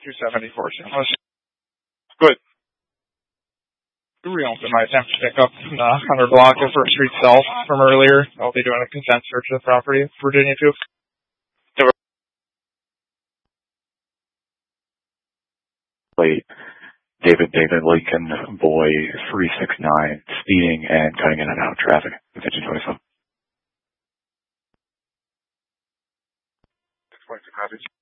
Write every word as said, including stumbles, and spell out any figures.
two seventy-four. Good. Reopen my attempt to pick up the one hundred block of First Street South from earlier. I'll be doing a consent search of the property. Virginia two. Late. David David Lincoln Boy three six nine speeding and cutting in and out of traffic. Attention twenty-seven. six point two copies.